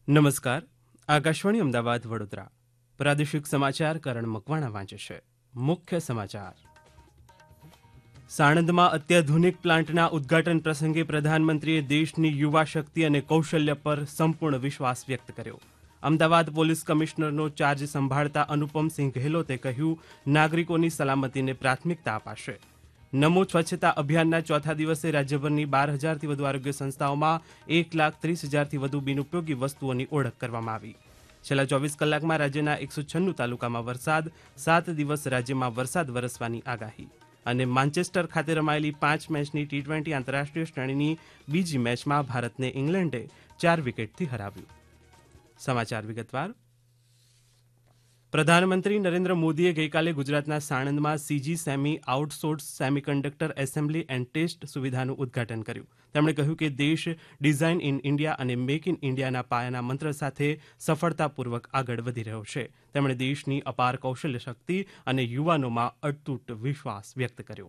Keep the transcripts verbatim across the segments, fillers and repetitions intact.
નમસ્કાર. આકાશવાણી અમદાવાદ વડોદરા. પ્રાદેશિક સમાચાર કરણ મકવાણા વાંચે છે. મુખ્ય સમાચાર. સાણંદમાં અત્યાધુનિક પ્લાન્ટના ઉદ્ઘાટન પ્રસંગે પ્રધાનમંત્રીએ દેશની યુવા શક્તિ અને કૌશલ્ય પર સંપૂર્ણ વિશ્વાસ વ્યક્ત કર્યો. અમદાવાદ પોલીસ કમિશનરનો ચાર્જ સંભાળતા અનુપમસિંહ ગેહલોતે કહ્યું, નાગરિકોની સલામતીને પ્રાથમિકતા અપાશે. નમો સ્વચ્છતા અભિયાનના ચોથા દિવસે રાજ્યભરની બાર હજારથી વધુ આરોગ્ય સંસ્થાઓમાં એક લાખ ત્રીસ હજારથી વધુ બિનઉપયોગી વસ્તુઓની ઓળખ કરવામાં આવી. છેલ્લા ચોવીસ કલાકમાં રાજ્યના એકસો છન્નું તાલુકામાં વરસાદ, સાત દિવસ રાજ્યમાં વરસાદ વરસવાની આગાહી. અને માન્ચેસ્ટર ખાતે રમાયેલી પાંચ મેચની ટી ટ્વેન્ટી આંતરરાષ્ટ્રીય શ્રેણીની બીજી મેચમાં ભારતને ઇંગ્લેન્ડે ચાર વિકેટથી હરાવ્યું. સમાચાર વિગતવાર. પ્રધાનમંત્રી નરેન્દ્ર મોદીએ ગઈકાલે ગુજરાતના સાણંદમાં CG semi outsource semiconductor assembly and test સુવિધાનું ઉદ્ઘાટન કર્યું. તેમણે કહ્યું કે દેશ ડિઝાઇન ઇન ઇન્ડિયા અને મેક ઇન ઇન્ડિયાના પાયાના મંત્ર સાથે સફળતાપૂર્વક આગળ વધી રહ્યો છે. તેમણે દેશની અપાર કૌશલ્ય શક્તિ અને યુવાનોમાં અતૂટ વિશ્વાસ વ્યક્ત કર્યો.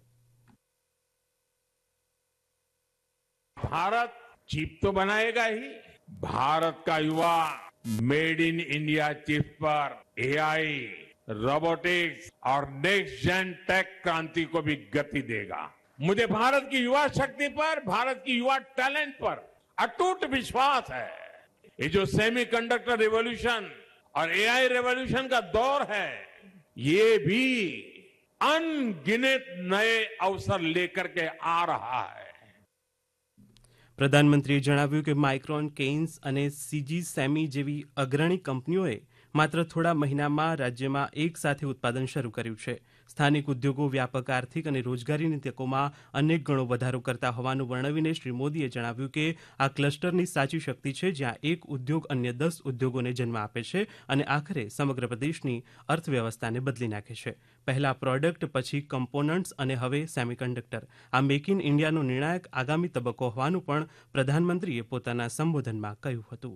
भारत चिप तो बनाएगा ही, भारत का युवा मेड इन इंडिया चिप पर एआई, रोबोटिक्स और नेक्स्ट जेन टेक क्रांति को भी गति देगा. मुझे भारत की युवा शक्ति पर, भारत की युवा टैलेंट पर अटूट विश्वास है. ये जो सेमीकंडक्टर रिवॉल्यूशन और एआई रिवॉल्यूशन का दौर है, ये भी अनगिनत नए अवसर लेकर के आ रहा है. પ્રધાનમંત્રીએ જણાવ્યું કે માઇક્રોન, કેઇન્સ અને સીજી સેમી જેવી અગ્રણી કંપનીઓએ માત્ર થોડા મહિનામાં રાજ્યમાં એક સાથે ઉત્પાદન શરૂ કર્યું છે. સ્થાનિક ઉદ્યોગો વ્યાપક આર્થિક અને રોજગારીની તકોમાં અનેક ગણો વધારો કરતા હોવાનું વર્ણવીને શ્રી મોદીએ જણાવ્યું કે આ ક્લસ્ટરની સાચી શક્તિ છે, જ્યાં એક ઉદ્યોગ અન્ય દસ ઉદ્યોગોને જન્મ આપે છે અને આખરે સમગ્ર પ્રદેશની અર્થવ્યવસ્થાને બદલી નાખે છે. પહેલા પ્રોડક્ટ, પછી કમ્પોનન્ટ્સ અને હવે સેમિકન્ડક્ટર. આ મેક ઇન ઇન્ડિયાનો નિર્ણાયક આગામી તબક્કો હોવાનું પણ પ્રધાનમંત્રીએ પોતાના સંબોધનમાં કહ્યું હતું.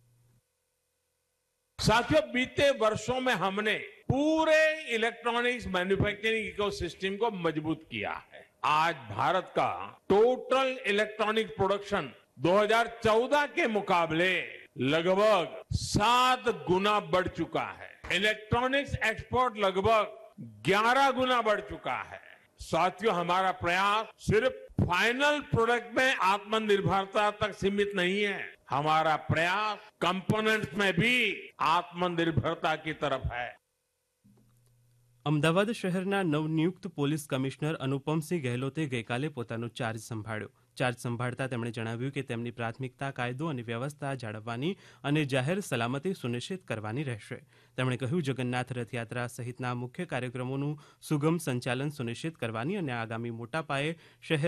साथियों, बीते वर्षों में हमने पूरे इलेक्ट्रॉनिक्स मैन्युफैक्चरिंग इकोसिस्टम को मजबूत किया है. आज भारत का टोटल इलेक्ट्रॉनिक प्रोडक्शन दो हज़ार चौदह के मुकाबले लगभग सात गुना बढ़ चुका है. इलेक्ट्रॉनिक्स एक्सपोर्ट लगभग ग्यारह गुना बढ़ चुका है. साथियों, हमारा प्रयास सिर्फ फाइनल प्रोडक्ट में आत्मनिर्भरता तक सीमित नहीं है. हमारा प्रयास कंपोनेंट्स में भी आत्मनिर्भरता की तरफ है. અમદાવાદ શહેરના નવનિયુક્ત પોલીસ કમિશનર અનુપમસિંહ ગેહલોતે ગઈકાલે પોતાનો ચાર્જ સંભાળ્યો. ચાર્જ સંભાળતા તેમણે જણાવ્યું કે તેમની પ્રાથમિકતા કાયદો અને વ્યવસ્થા જાળવવાની અને જાહેર સલામતી સુનિશ્ચિત કરવાની રહેશે. તેમણે કહ્યું, જગન્નાથ રથયાત્રા સહિતના મુખ્ય કાર્યક્રમોનું સુગમ સંચાલન સુનિશ્ચિત કરવાની અને આગામી મોટા પાયે શહેર